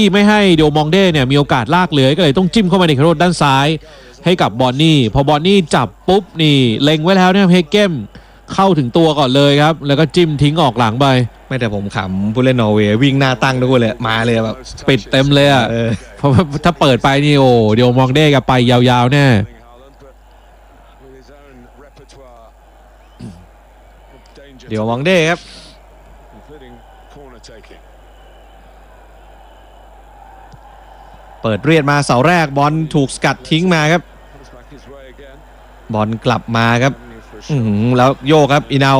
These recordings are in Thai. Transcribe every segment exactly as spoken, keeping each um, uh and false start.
ที่ไม่ให้เดลมองเด้เนี่ยมีโอกาสลากเลื้อยก็เลยต้องจิ้มเข้ามาในโครดด้านซ้ายให้กับบอนนี่พอบอนนี่จับปุ๊บนี่เล็งไว้แล้วเนี่ยเฮเกมเข้าถึงตัวก่อนเลยครับแล้วก็จิ้มทิ้งออกหลังไปไม่แต่ผมขำผู้เล่นนอร์เวย์วิ่งหน้าตั้งทุกคนเลยมาเลยแบบปิดเต็มเลยอ่ะเพราะถ้าเปิดไปนี่โอ้เดี๋ยวมองเด้กับไปยาวๆแน่เดี๋ยวมองเด้ครับเปิดเรียดมาเสาแรกบอลถูกสกัดทิ้งมาครับบอลกลับมาครับแล้วโยกครับอีนาว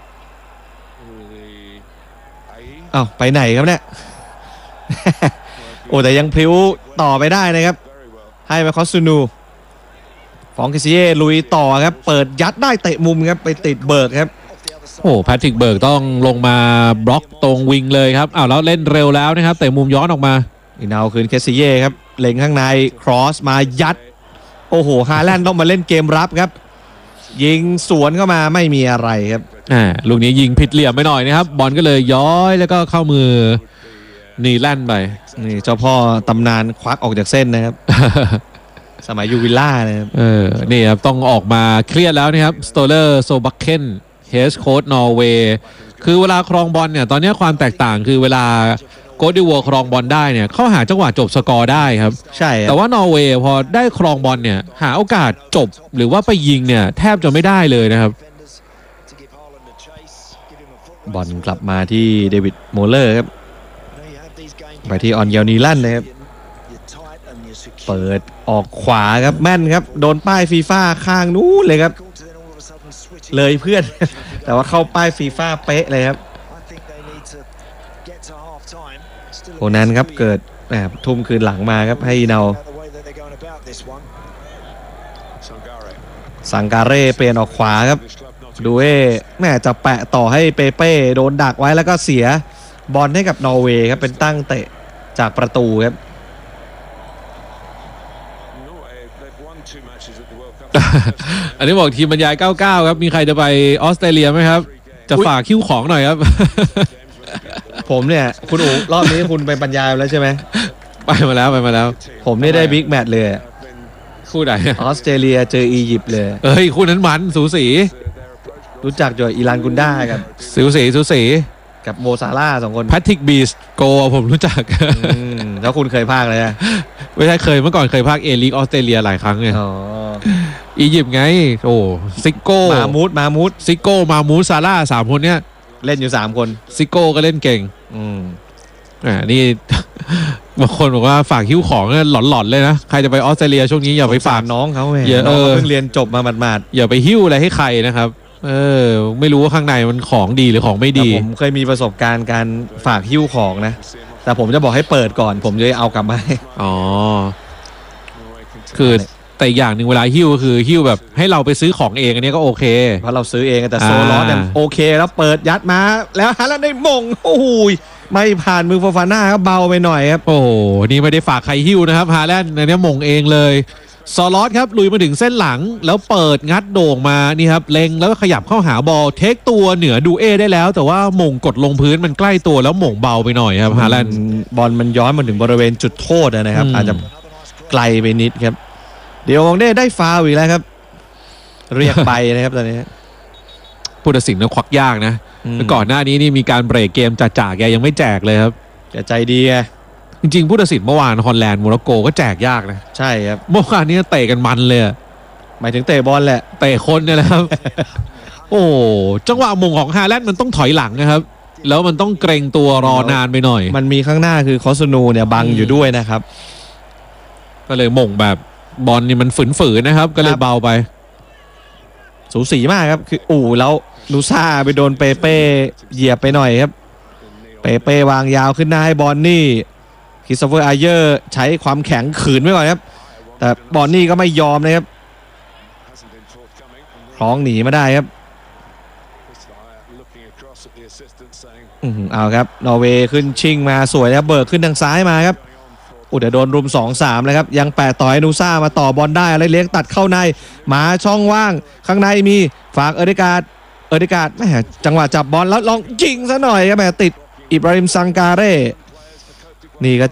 อ้าวไปไหนครับเนี่ย โอ้แต่ยังพลิ้วต่อไปได้นะครับให้ไปคอสซูนูฟองคิซิเย่ลุยต่อครับเปิดยัดได้เตะมุมครับไปติดเบิร์กครับโอ้แพทริกเบิร์กต้องลงมาบล็อกตรงวิงเลยครับอ้าวแล้วเล่นเร็วแล้วนะครับเตะมุมย้อนออกมาอีนาวคืนเคซิเย่ครับเล็งข้างในครอสมายัดโอ้โหฮาแลนด์ต้องมาเล่นเกมรับครับยิงสวนเข้ามาไม่มีอะไรครับอ่าลูกนี้ยิงผิดเหลี่ยมไปหน่อยนะครับบอลก็เลยย้อยแล้วก็เข้ามือนีแลนด์ไปนี่เจ้าพ่อตำนานควักออกจากเส้นนะครับ สมัยยูวิลล่านะครับเออนี่ครับต้องออกมาเครียดแล้วนะครับสโตเลอร์โซบักเคนเฮดโค้ชนอร์เวย์คือเวลาครองบอลเนี่ยตอนนี้ความแตกต่างคือเวลาโค้ชดิวัวครองบอลได้เนี่ยเขาหาจังหวะจบสกอร์ได้ครับใช่แต่ว่านอร์เวย์พอได้ครองบอลเนี่ยหาโอกาสจบหรือว่าไปยิงเนี่ยแทบจะไม่ได้เลยนะครับบอลกลับมาที่เดวิดโมเลอร์ครับไปที่ออนเยลนีลันนะครับเปิดออกขวาครับแม่นครับโดนป้ายฟีฟ่าข้างนู้นเลยครับเลยเพื่อนแต่ว่าเข้าป้ายฟีฟ่าเป๊ะเลยครับโคนั้นครับเกิดแบบทุ่มคืนหลังมาครับให้เนาสังการเร่เปลี่ยนออกขวาครับดูเอแม่จะแปะต่อให้เปเป้โดนดักไว้แล้วก็เสียบอลให้กับนอร์เวย์ครับเป็นตั้งเตะจากประตูครับอันนี้บอกทีมบรรยายเก้าสิบเก้าครับมีใครจะไปออสเตรเลียไหมครับจะฝากคิ้วของหน่อยครับผมเนี่ยคุณอู๋รอบนี้คุณไปบรรยายแล้วใช่ไหมไปมาแล้วไปมาแล้วผมนี่ได้บิ๊กแมตช์เลยคู่ไหนออสเตรเลียเจออียิปต์เลยเอ้ยคู่นั้นมันสูสีรู้จักจ่อยอิรานกุนด้ากับสูสีสูสีกับโมซาร่าสองคนแพทริกบีสโกผมรู้จักแล้วคุณเคยพากเลยนะไม่ใช่เคยเมื่อก่อนเคยพากเอลีกออสเตรเลียหลายครั้งไงอียิปต์ไงโอ้ซิโก้มามูดมามูดซิโก้มามูดซาร่าสามคนเนี้ยเล่นอยู่สามคนซิโก้ก็เล่นเก่งอืมอ่านี่บางคนบอกว่าฝากหิ้วของเนี่ยหลอนๆเลยนะใครจะไปออสเตรเลียช่วงนี้อย่าไปฝากน้องเขาไงน้องเพิ่งเรียนจบมาหมาดๆอย่าไปหิ้วอะไรให้ใครนะครับเออไม่รู้ว่าข้างในมันของดีหรือของไม่ดีผมเคยมีประสบการณ์การฝากหิ้วของนะแต่ผมจะบอกให้เปิดก่อนผมจะเอากลับมาอ๋อคือแต่อย่างหนึ่งเวลาหิ้วคือหิ้วแบบให้เราไปซื้อของเองอันนี้ก็โอเคเพราะเราซื้อเองแต่โซลอสเนี่ยโอเคแล้วเปิดยัดมาแล้วฮะแล้วได้มงโอ้โหไม่ผ่านมือฟาฟาน่าครับเบาไปหน่อยครับโอ้โหนี่ไม่ได้ฝากใครหิ้วนะครับฮาแลนด์อันนี้มงเองเลยซอลอสครับลุยมาถึงเส้นหลังแล้วเปิดงัดโด่งมานี่ครับเล็งแล้วก็ขยับเข้าหาบอลเทคตัวเหนือดูเอได้แล้วแต่ว่าหม่งกดลงพื้นมันใกล้ตัวแล้วหม่งเบาไปหน่อยครับฮาแลนด์บอลมันย้อนมาถึงบริเวณจุดโทษนะครับอาจจะไกลไปนิดครับเดี๋ยวมองได้ได้ฟาวอีกแล้วครับเรียกไปนะครับตอนนี้ผู้ตัดสินนั้นควักยากนะก่อนหน้านี้นี่มีการเบรกเกมจ่าๆแกยังไม่แจกเลยครับแกใจดีไงจริงๆผู้ตัดสินเมื่อวานฮอลแลนด์โมร็อกโกก็แจกยากนะใช่ครับเมื่อวานนี้เตะกันมันเลยหมายถึงเตะบอลแหละเตะคนเนี่ยแหละครับ โอ้จังหวะมงของฮาแลนด์มันต้องถอยหลังนะครับแล้วมันต้องเกรงตัวรอนานไปหน่อยมันมีข้างหน้าคือคอสนูเนี่ยบังอยู่ด้วยนะครับก็เลยมงแบบบอลนี่มันฝืนๆนะครับก็เลยเบาไปสูสีมากครับคืออู่แล้วนูซ่าไปโดนเปเป้เหยียบไปหน่อยครับเปเป้วางยาวขึ้นหน้าให้บอลนี่คริสโตเฟอร์อาเยอร์ใช้ความแข็งขืนไว้ก่อนครับแต่บอลนี่ก็ไม่ยอมนะครับคล้องหนีมาได้ครับอืมเอาครับนอร์เวย์ขึ้นชิงมาสวยแล้วเบิร์กขึ้นทางซ้ายมาครับอุดโดนรุม สองสาม เลยครับยังแปะต่อให้นูซ่ามาต่อบอลได้อะไรเลี้ยงตัดเข้าในหมาช่องว่างข้างในมีฝากเอริกาเอริกาแม่จังหวะจับบอลแล้วลองยิงซะหน่อยครับแม่ติดอิบราฮิมซังการเร่นี่ก็